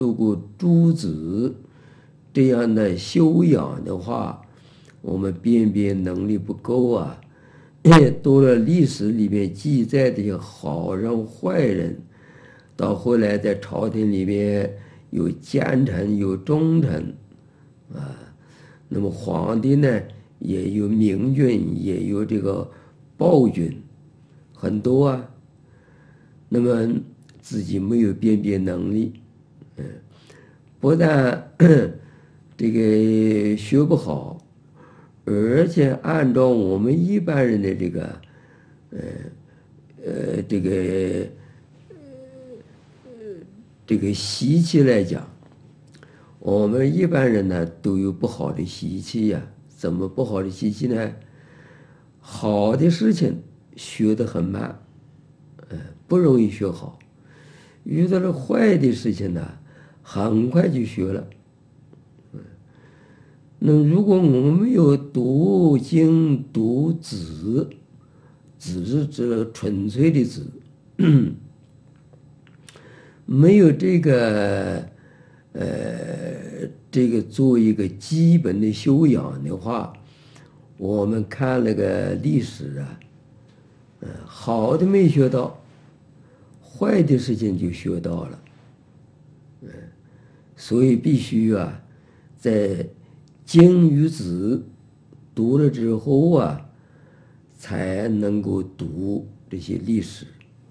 如果诸子这样的修养的话，我们辨别能力不够啊。读了历史里面记载的好人坏人，到后来在朝廷里面有奸臣有忠臣啊，那么皇帝呢也有明君也有这个暴君，很多啊。那么自己没有辨别能力，不但这个学不好，而且按照我们一般人的这个，这个习气来讲，我们一般人呢都有不好的习气呀。怎么不好的习气呢？好的事情学得很慢，不容易学好；遇到了坏的事情呢，很快就学了。那如果我们没有读经读子，子是指了纯粹的子，没有这个做一个基本的修养的话，我们看那个历史啊，好的没学到，坏的事情就学到了，所以必须啊，在经与子读了之后啊，才能够读这些历史。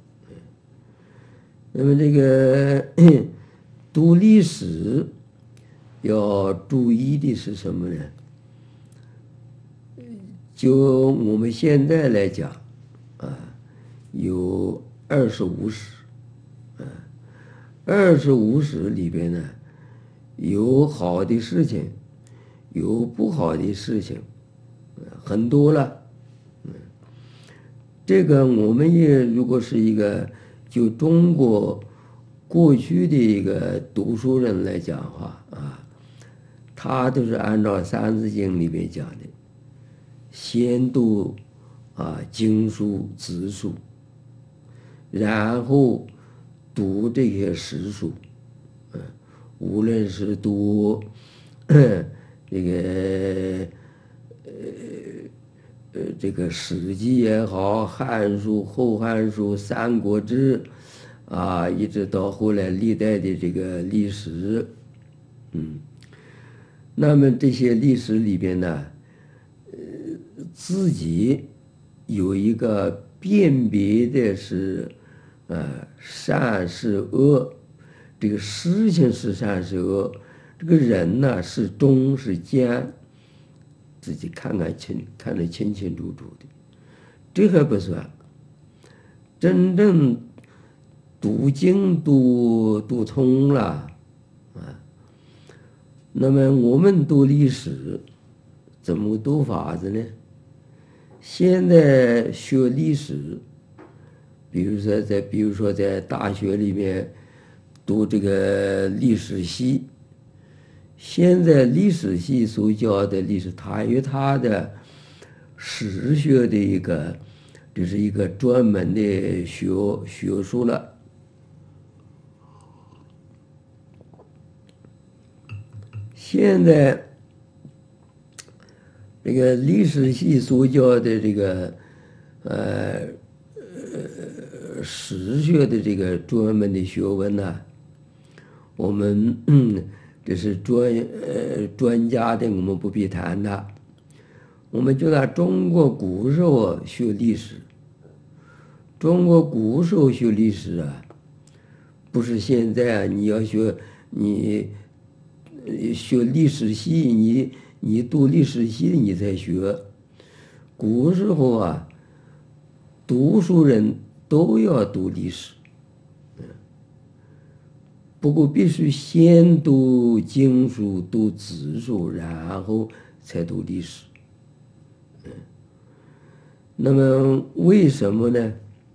那么这个读历史要注意的是什么呢？就我们现在来讲啊，有25史，25史里边呢，有好的事情，有不好的事情，很多了。这个我们也如果是一个就中国过去的一个读书人来讲的话啊，他都是按照《三字经》里面讲的，先读经书子书，然后读这些史书，无论是读这个《史记》也好，《汉书》《后汉书》《三国志》一直到后来历代的这个历史，那么这些历史里边呢，自己有一个辨别的是，善是恶，这个事情是善是恶，这个人呢是忠是奸，自己看得清清楚楚的，这还不算。真正读经读通了那么我们读历史怎么读法子呢？现在学历史，比如说在大学里面读这个历史系，现在历史系所教的历史，它有它的史学的这是一个专门的学术了。现在这个历史系所教的这个史学的这个专门的学问呢，我们这是专家的，我们不必谈它。我们就拿中国古时候学历史，中国古时候学历史不是现在你要学学历史系，你读历史系你才学。古时候读书人都要读历史，不过必须先读经书、读子书，然后才读历史。那么为什么呢？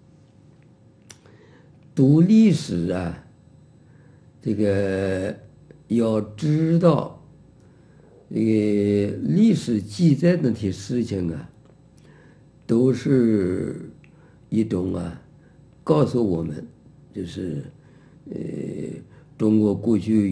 读历史这个要知道，历史记载那些事情都是一种告诉我们，就是中国过去